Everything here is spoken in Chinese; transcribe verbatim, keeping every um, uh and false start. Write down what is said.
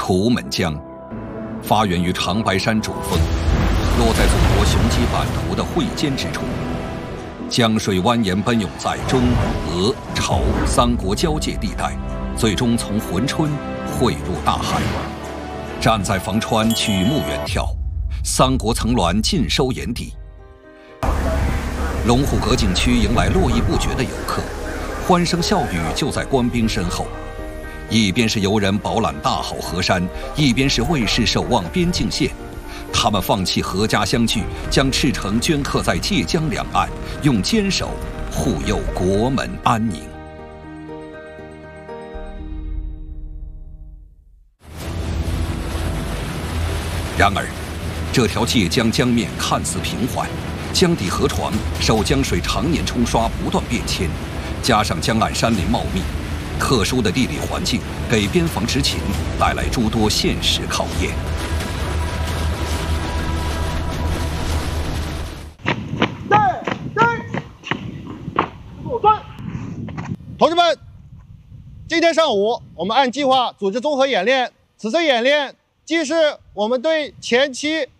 图们江，发源于长白山主峰，落在祖国雄鸡版图的汇间之处。江水蜿蜒奔涌在中、俄、朝三国交界地带，最终从珲春汇入大海。站在房川，举目远眺，三国层峦尽收眼底。龙虎阁景区迎来络绎不绝的游客，欢声笑语就在官兵身后。一边是游人饱览大好河山，一边是卫士守望边境线。他们放弃阖家相聚，将赤诚镌刻在界江两岸，用坚守护佑国门安宁。然而，这条界江江面看似平缓，江底河床受江水常年冲刷不断变迁，加上江岸山林茂密，特殊的地理环境给边防执勤带来诸多现实考验。 同志们，今天上午我们按计划组织综合演练。此次演练既是我们对前期